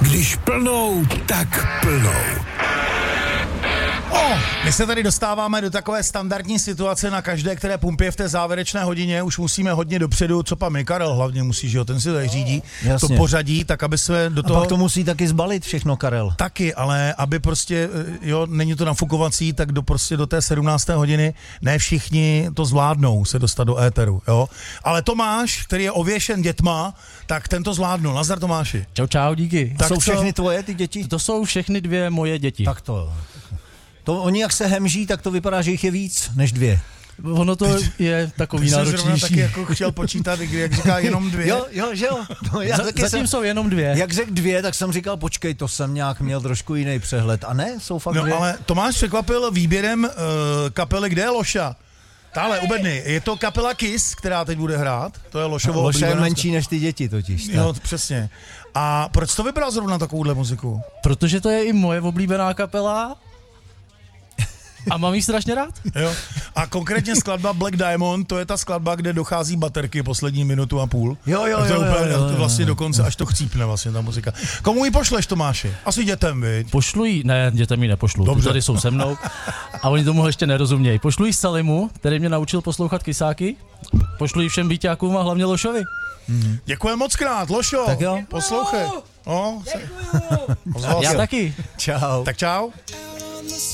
Když plnou, tak plnou. My se tady dostáváme do takové standardní situace na každé, které pumpě v té závěrečné hodině. Už musíme hodně dopředu, co pan Karel hlavně musí, že jo, ten si tady řídí to pořadí, tak aby jsme do toho... A pak to musí taky zbalit všechno, Karel. Taky, ale aby prostě, jo, není to nafukovací, tak do té 17. hodiny ne všichni to zvládnou se dostat do éteru, jo. Ale Tomáš, který je ověšen dětma, tak ten to zvládnul. Nazdar, Tomáši. Čau, díky. Tak jsou všechny tvoje, ty děti? To jsou všechny 2 moje děti. Tak to oni jak se hemží, tak to vypadá, že jich je víc než 2. Ono to je takový náročnější. Ty jsi taky jako chtěl počítat, jak říká jenom 2. Jo. No, zatím jsou jenom 2. Jak řekl 2, tak jsem říkal, počkej, to jsem nějak měl trošku jiný přehled. A ne, jsou fakt 2. No ale Tomáš překvapil výběrem kapely, kde je Loša? Táhle, ubedni, je to kapela Kiss, která teď bude hrát, to je Lošovo Loša je menší než ty děti totiž. Tak. Jo, přesně. A proč to vybral zrovna takovouhle muziku? Protože to je i moje oblíbená kapela. A mám jí strašně rád. Jo. A konkrétně skladba Black Diamond, to je ta skladba, kde dochází baterky poslední minutu a půl. Jo. Vlastně dokonce, až to chcípne vlastně ta muzika. Komu ji pošleš, Tomáši? Asi dětem, viď? Pošlu jí, ne, dětem ji nepošlu. Dobře. Tady jsou se mnou a oni tomu ještě nerozumějí. Pošlu jí Salimu, který mě naučil poslouchat kysáky. Pošlu jí všem byťákům a hlavně Lošovi. Děkujem moc krát, Lošo. Tak jo. Poslouchej. Já taky. Čau. Tak čau.